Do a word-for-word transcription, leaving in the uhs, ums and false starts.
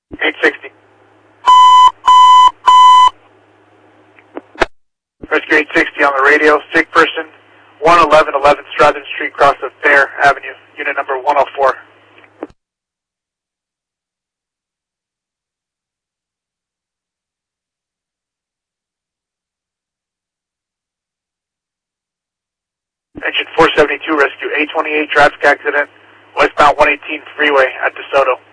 eight sixty. Rescue eight sixty on the radio. Sick person, one eleven eleven Strathern Street, cross of Fair Avenue, unit number one oh four. Engine four seventy-two, rescue eight twenty-eight, traffic accident, westbound one eighteen freeway at DeSoto.